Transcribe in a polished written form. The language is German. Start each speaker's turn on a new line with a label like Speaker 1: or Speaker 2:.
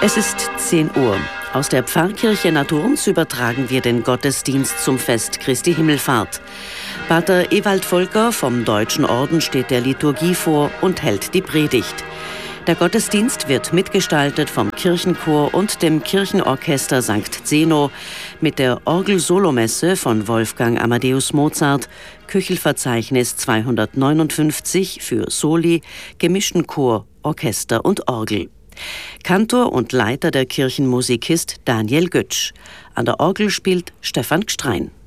Speaker 1: Es ist 10 Uhr. Aus der Pfarrkirche Naturns übertragen wir den Gottesdienst zum Fest Christi Himmelfahrt. Pater Ewald Volker vom Deutschen Orden steht der Liturgie vor und hält die Predigt. Der Gottesdienst wird mitgestaltet vom Kirchenchor und dem Kirchenorchester St. Zeno mit der Orgel-Solomesse von Wolfgang Amadeus Mozart, Köchelverzeichnis 259 für Soli, gemischten Chor, Orchester und Orgel. Kantor und Leiter der Kirchenmusik ist Daniel Götsch. An der Orgel spielt Stefan Gstrein.